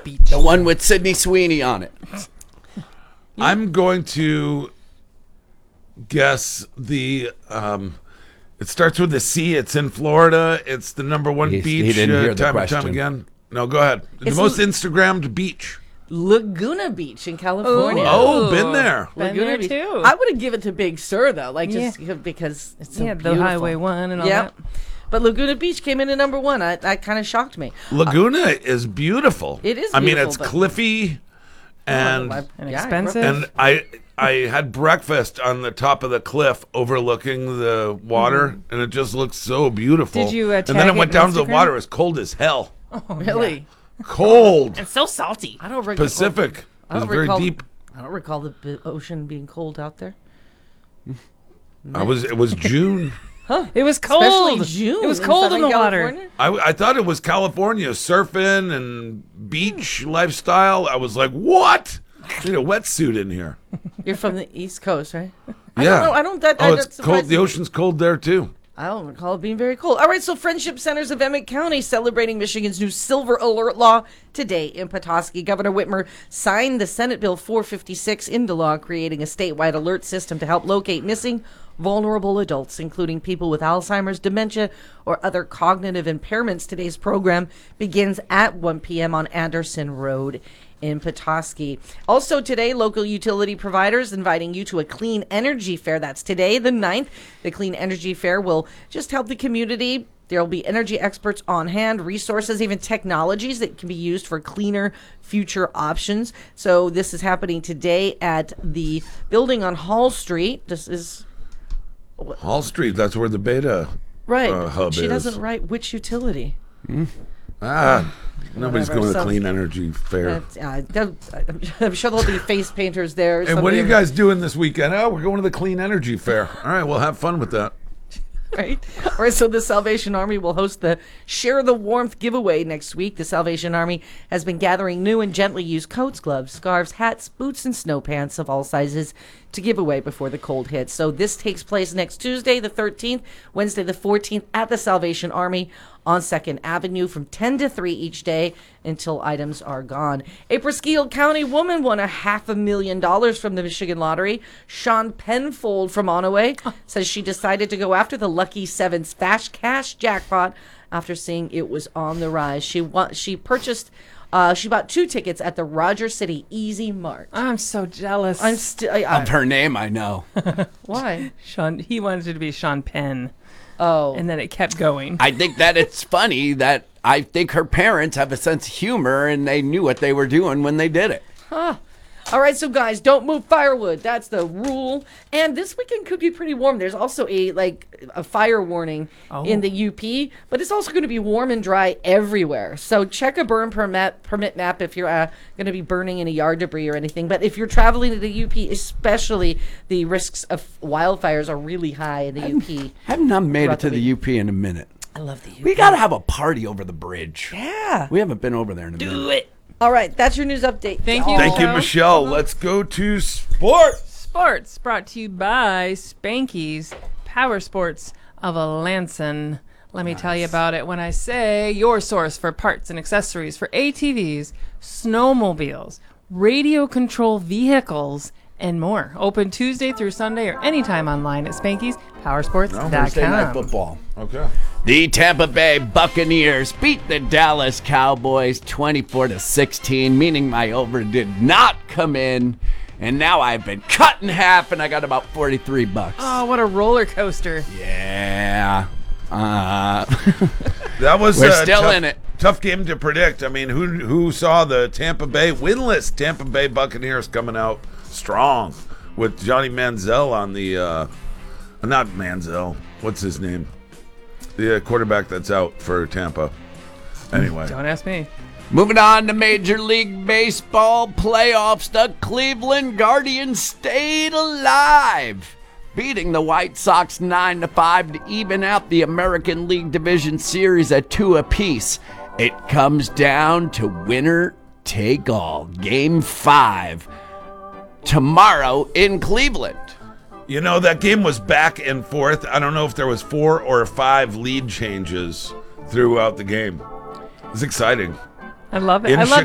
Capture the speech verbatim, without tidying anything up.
Beach. The one with Sydney Sweeney on it. I'm going to guess the. Um, it starts with a C. It's in Florida. It's the number one He- beach he didn't uh, hear the time and time question. again. No, go ahead. The It's most l- Instagrammed beach. Laguna Beach in California. Oh, been there. Been Laguna there Beach. too. I would have given it to Big Sur though, like just Yeah. because it's so yeah, the beautiful. Highway One and all Yep. that. But Laguna Beach came in at number one. I, that kind of shocked me. Laguna is beautiful. It is I mean, beautiful, it's but- cliffy, and I- And yeah, I expensive. grew up- and I I had breakfast on the top of the cliff overlooking the water, and it just looked so beautiful. Did you, uh, and then tag it it went on down to the Instagram? water. It was cold as hell. Really? Cold. It's so salty. I don't recall. Pacific. I It was don't very recall, deep. I don't recall the b- ocean being cold out there. I was. It was June. It was cold. Especially June. It was cold in Southern the water. California. I, I thought it was California surfing and beach lifestyle. I was like, what? I need a wetsuit in here. You're from the East Coast, right? I Yeah. don't know. I don't. That, Oh, that it's surprises cold. The me. ocean's cold there too. I don't recall it being very cold. All right, so Friendship Centers of Emmett County celebrating Michigan's new Silver Alert law today in Petoskey. Governor Whitmer signed the Senate Bill four fifty-six into law, creating a statewide alert system to help locate missing, vulnerable adults, including people with Alzheimer's, dementia, or other cognitive impairments. Today's program begins at one p.m. on Anderson Road in Petoskey. Also today, local utility providers inviting you to a clean energy fair. That's today, the ninth. The Clean Energy Fair will just help the community. There will be energy experts on hand, resources, even technologies that can be used for cleaner future options. So this is happening today at the building on Hall Street. This is Hall Street. That's where the beta right. uh, hub she is. doesn't write which utility. Ah, nobody's Whatever, going to the so- Clean Energy Fair. That's, uh, they'll- I'm I'm sure there'll be face painters there. And what are you Somebody- guys doing this weekend? Oh, we're going to the Clean Energy Fair. All right, we'll have fun with that. Right. All right. So the Salvation Army will host the Share the Warmth giveaway next week. The Salvation Army has been gathering new and gently used coats, gloves, scarves, hats, boots, and snow pants of all sizes to give away before the cold hits. So this takes place next Tuesday, the thirteenth, Wednesday, the fourteenth at the Salvation Army on second Avenue from ten to three each day until items are gone. A Presque County woman won a half a million dollars from the Michigan Lottery. Sean Penfold from Onaway says she decided to go after the Lucky Sevens fast cash jackpot after seeing it was on the rise. She wa- she purchased, uh, she bought two tickets at the Roger City Easy Mart. I'm so jealous. I'm still, Of her name, I know. why? Sean. He wanted it to be Sean Penn, Oh, and then it kept going. I think that it's funny that I think her parents have a sense of humor and they knew what they were doing when they did it. all right, so guys, don't move firewood. That's the rule. And this weekend could be pretty warm. There's also a like a fire warning Oh. in the U P, but it's also going to be warm and dry everywhere. So check a burn permit permit map if you're uh, going to be burning any yard debris or anything. But if you're traveling to the U P, especially, the risks of wildfires are really high in the U P. I have not made Throughout it to the the week. U P in a minute. I love the U P. We got to have a party over the bridge. Yeah. We haven't been over there in a minute. Do it. All right, that's your news update. Thank you. Oh. Thank you, Michelle. Michelle. Let's go to sports. Sports brought to you by Spanky's Power Sports of Alanson. Let me tell you about it when I say your source for parts and accessories for A T Vs, snowmobiles, radio control vehicles, and more. Open Tuesday through Sunday or anytime online at Spanky's Power Sports dot Thursday night com. football. Okay. The Tampa Bay Buccaneers beat the Dallas Cowboys twenty-four to sixteen, meaning my over did not come in. And now I've been cut in half and I got about forty-three bucks. Oh, what a roller coaster. Yeah. Uh, That was We're a still tough, in it. tough game to predict. I mean, who who saw the Tampa Bay winless Tampa Bay Buccaneers coming out strong with Johnny Manziel on the uh, not Manziel. What's his name? The uh, quarterback that's out for Tampa. Anyway, Don't ask me. moving on to Major League Baseball playoffs, the Cleveland Guardians stayed alive, beating the White Sox nine to five to even out the American League Division Series at two apiece. It comes down to winner take all. Game five tomorrow in Cleveland. you know that game was back and forth. I don't know if there was four or five lead changes throughout the game. It's exciting. I love it. In I love